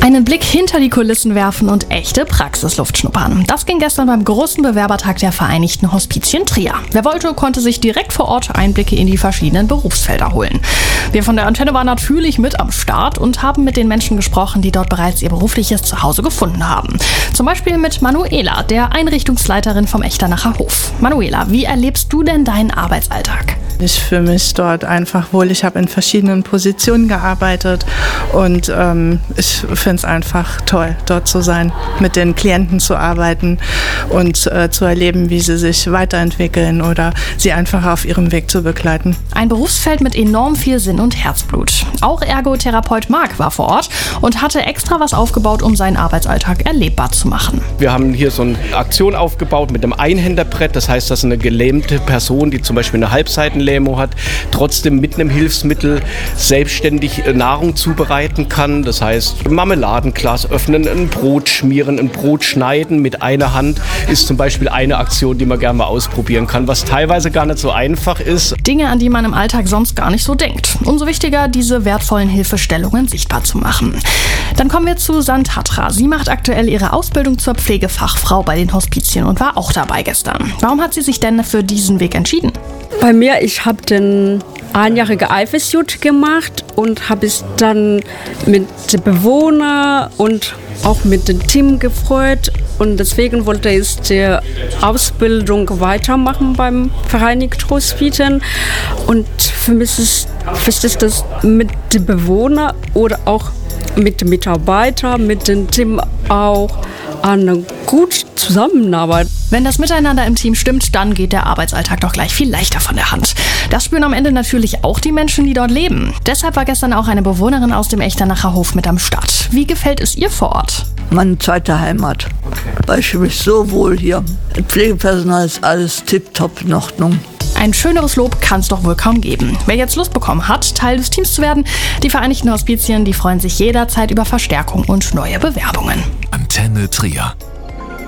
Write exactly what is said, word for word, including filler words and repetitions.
Einen Blick hinter die Kulissen werfen und echte Praxisluft schnuppern. Das ging gestern beim großen Bewerbertag der Vereinigten Hospizien Trier. Wer wollte, konnte sich direkt vor Ort Einblicke in die verschiedenen Berufsfelder holen. Wir von der Antenne waren natürlich mit am Start und haben mit den Menschen gesprochen, die dort bereits ihr berufliches Zuhause gefunden haben. Zum Beispiel mit Manuela, der Einrichtungsleiterin vom Echternacher Hof. Manuela, wie erlebst du denn deinen Arbeitsalltag? Ich fühle mich dort einfach wohl. Ich habe in verschiedenen Positionen gearbeitet und ähm, ich finde es einfach toll, dort zu sein, mit den Klienten zu arbeiten und äh, zu erleben, wie sie sich weiterentwickeln oder sie einfach auf ihrem Weg zu begleiten. Ein Berufsfeld mit enorm viel Sinn und Herzblut. Auch Ergotherapeut Marc war vor Ort und hatte extra was aufgebaut, um seinen Arbeitsalltag erlebbar zu machen. Wir haben hier so eine Aktion aufgebaut mit einem Einhänderbrett. Das heißt, dass eine gelähmte Person, die zum Beispiel eine Halbseitenlähmung hat, trotzdem mit einem Hilfsmittel selbstständig Nahrung zubereiten kann. Das heißt, Marmeladenglas öffnen, ein Brot schmieren, ein Brot schneiden mit einer Hand ist zum Beispiel eine Aktion, die man gerne mal ausprobieren kann, was teilweise gar nicht so einfach ist. Dinge, an die man im Alltag sonst gar nicht so denkt. Umso wichtiger, diese wertvollen Hilfestellungen sichtbar zu machen. Dann kommen wir zu Sandhatra. Sie macht aktuell ihre Ausbildung zur Pflegefachfrau bei den Hospizien und war auch dabei gestern. Warum hat sie sich denn für diesen Weg entschieden? Bei mir, ich habe den einjährige I F S J gemacht und habe es dann mit den Bewohnern und auch mit dem Team gefreut. Und deswegen wollte ich die Ausbildung weitermachen beim Vereinigten Hospizien. Und für mich ist wichtig, dass mit den Bewohnern oder auch mit den Mitarbeitern, mit dem Team auch eine gute Zusammenarbeit. Wenn das Miteinander im Team stimmt, dann geht der Arbeitsalltag doch gleich viel leichter von der Hand. Das spüren am Ende natürlich auch die Menschen, die dort leben. Deshalb war gestern auch eine Bewohnerin aus dem Echternacher Hof mit am Start. Wie gefällt es ihr vor Ort? Meine zweite Heimat. Weil ich fühle mich so wohl hier. Das Pflegepersonal ist alles tipptopp in Ordnung. Ein schöneres Lob kann es doch wohl kaum geben. Wer jetzt Lust bekommen hat, Teil des Teams zu werden, die Vereinigten Hospizien, die freuen sich jederzeit über Verstärkung und neue Bewerbungen. Antenne Trier.